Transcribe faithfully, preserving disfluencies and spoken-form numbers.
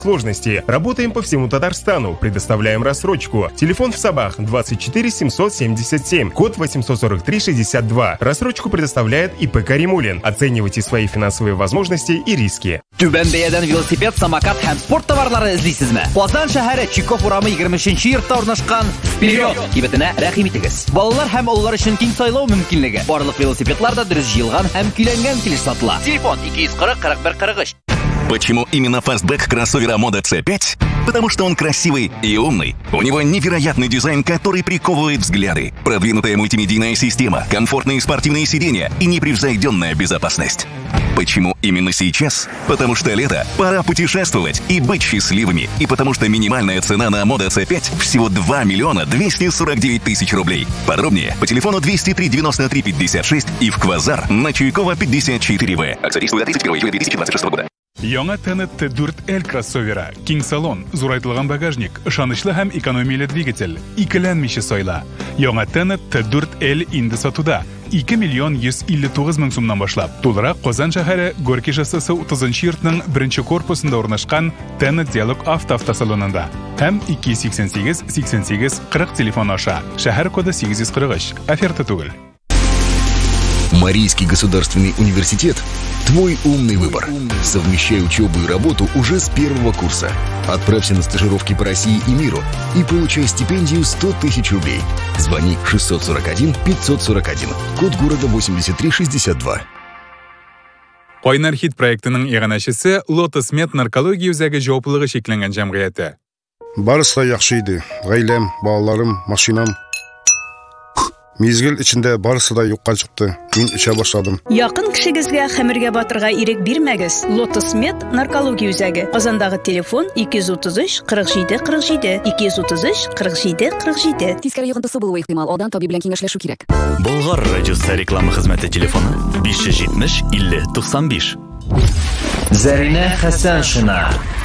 Сложности. Работаем по всему Татарстану. Предоставляем рассрочку. Телефон в Сабах двадцать четыре семьсот семьдесят семь, код восемьсот сорок три шестьдесят два. Рассрочку предоставляет ИП Каримулин. Оценивайте свои финансовые возможности и риски. Түбән бәядән велосипед, самокат һәм спорт товарлары эзлисезме? Казан шәһәре Чиков урамы егерменче йортта урнашкан Вперед кибетенә рәхим итегез. Балалар һәм уллар өчен киң сайлау мөмкинлеге. Барлык велосипедларда дөрес җыелган һәм көйләнгән килеш сатыла. Телефон ике йөз кырык кырык бер кырык өч. Почему именно фастбэк кроссовера Moda си пять? Потому что он красивый и умный. У него невероятный дизайн, который приковывает взгляды. Продвинутая мультимедийная система, комфортные спортивные сиденья и непревзойденная безопасность. Почему именно сейчас? Потому что лето, пора путешествовать и быть счастливыми. И потому что минимальная цена на Moda си пять всего два миллиона двести сорок девять тысяч рублей. Подробнее по телефону двести три девяносто три пятьдесят шесть и в Квазар на Чуйкова пятьдесят четыре вэ. Акция действует тридцать первого июля две тысячи двадцать шестого года. Яңа Тенет Т дүрт Л кроссовері, киң салон, зурайтылған багажник, ышанычлы һәм экономияле двигатель, икеләнмичә сайла. Яңа Тенет Т дүрт Л инде сатуда. ике миллион йөз илле тугыз мең сумнан башлап. Тулырак Казан шәһәре Горький шоссесы утызынчы йортның беренче корпусында урнашкан Тенет Диалог авто автосалонында. Һәм ике йөз сиксән сигез сиксән сигез кырык телефон аша. Шәһәр коды сигез йөз кырык өч. Оферта түгел. Марийский государственный университет – твой умный выбор. Совмещай учебу и работу уже с первого курса. Отправься на стажировки по России и миру и получай стипендию сто тысяч рублей. Звони шестьсот сорок один пятьсот сорок один. Код города восемьдесят три шестьдесят два. Кайнар хит проектының иганәчесе Lotus Med наркология үзәге җаваплылыгы шекләнгән җәмгыяте. Барысы яхшы иде. Гаиләм, балаларым, машинам. Мизгел içinde барысы да юкка чыкты. Мин эчә башладым. Якын кешегезгә хәмергә батырга ирек бирмәгез. Lotus Med наркология үзәге. Казандагы телефон ике йөз утыз өч кырык җиде кырык җиде, ике йөз утыз өч кырык җиде кырык җиде. Тискәре йогынтысы булуы ихтимал. Алдан табиб белән киңәшләшү кирәк. Болгар радиосы реклама хезмәте телефоны биш йөз җитмеш илле туксан биш. Зәринә Хәсән Шуна.